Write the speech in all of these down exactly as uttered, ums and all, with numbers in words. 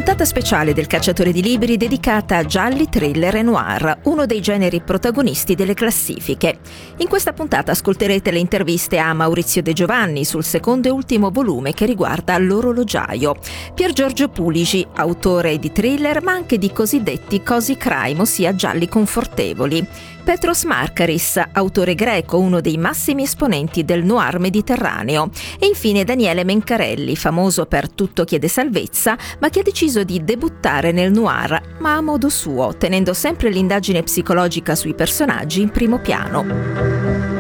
Puntata speciale del Cacciatore di Libri dedicata a gialli, thriller e noir, uno dei generi protagonisti delle classifiche. In questa puntata ascolterete le interviste a Maurizio De Giovanni sul secondo e ultimo volume che riguarda L'orologiaio, Pier Giorgio Pulisi, autore di thriller ma anche di cosiddetti cozy crime, ossia gialli confortevoli, Petros Markaris, autore greco, uno dei massimi esponenti del noir mediterraneo, e infine Daniele Mencarelli, famoso per Tutto chiede salvezza, ma che ha deciso di debuttare nel noir, ma a modo suo, tenendo sempre l'indagine psicologica sui personaggi in primo piano.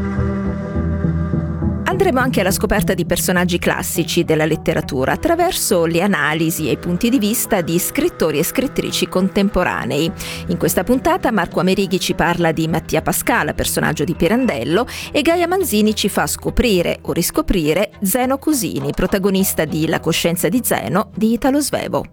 Andremo anche alla scoperta di personaggi classici della letteratura attraverso le analisi e i punti di vista di scrittori e scrittrici contemporanei. In questa puntata Marco Amerighi ci parla di Mattia Pascala, personaggio di Pirandello, e Gaia Manzini ci fa scoprire o riscoprire Zeno Cusini, protagonista di La coscienza di Zeno di Italo Svevo.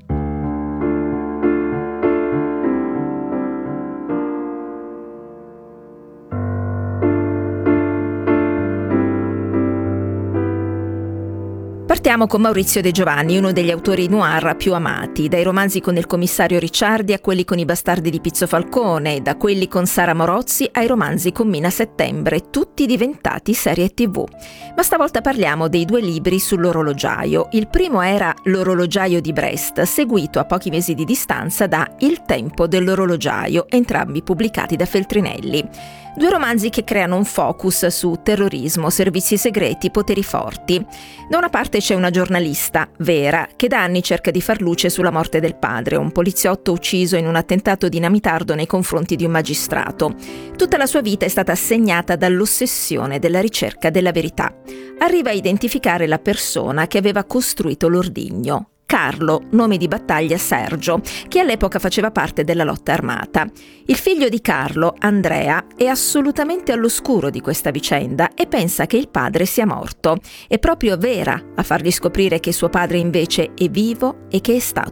Partiamo con Maurizio De Giovanni, uno degli autori noir più amati, dai romanzi con il commissario Ricciardi a quelli con i bastardi di Pizzo Falcone, da quelli con Sara Morozzi ai romanzi con Mina Settembre, tutti diventati serie tivù. Ma stavolta parliamo dei due libri sull'orologiaio. Il primo era L'orologiaio di Brest, seguito a pochi mesi di distanza da Il tempo dell'orologiaio, entrambi pubblicati da Feltrinelli. Due romanzi che creano un focus su terrorismo, servizi segreti, poteri forti. Da una parte c'è una giornalista, Vera, che da anni cerca di far luce sulla morte del padre, un poliziotto ucciso in un attentato dinamitardo nei confronti di un magistrato. Tutta la sua vita è stata segnata dall'ossessione della ricerca della verità. Arriva a identificare la persona che aveva costruito l'ordigno. Carlo, nome di battaglia Sergio, che all'epoca faceva parte della lotta armata. Il figlio di Carlo, Andrea, è assolutamente all'oscuro di questa vicenda e pensa che il padre sia morto. È proprio Vera a fargli scoprire che suo padre invece è vivo e che è stato